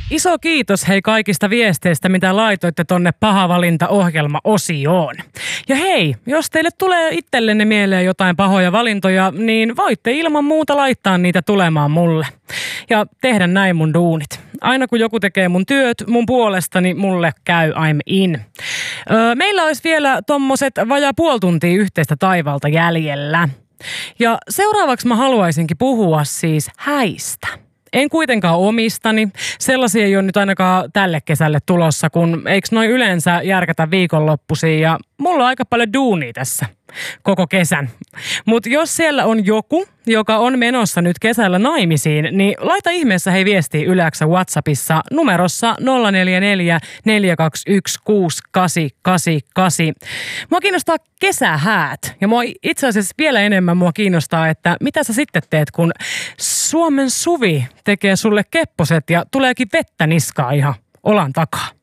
Iso kiitos hei kaikista viesteistä, mitä laitoitte tonne pahavalinta-ohjelma-osioon. Ja hei, jos teille tulee itsellenne mieleen jotain pahoja valintoja, niin voitte ilman muuta laittaa niitä tulemaan mulle. Ja tehdä näin mun duunit. Aina kun joku tekee mun työt mun puolesta, niin mulle käy I'm in. Meillä olisi vielä tommoset vajaa puoli tuntia yhteistä taivalta jäljellä. Ja seuraavaksi mä haluaisinkin puhua siis häistä. En kuitenkaan omistani. Sellaisia ei ole nyt ainakaan tälle kesälle tulossa, kun eikö noin yleensä järkätä viikonloppuisiin ja mulla on aika paljon duunia tässä koko kesän. Mutta jos siellä on joku, joka on menossa nyt kesällä naimisiin, niin laita ihmeessä hei viestiä Yle-X:n WhatsAppissa numerossa 044 421 6888. Mua kiinnostaa kesähäät ja itse asiassa vielä enemmän mua kiinnostaa, että mitä sä sitten teet, kun Suomen suvi tekee sulle kepposet ja tuleekin vettä niskaa ihan olan takaa.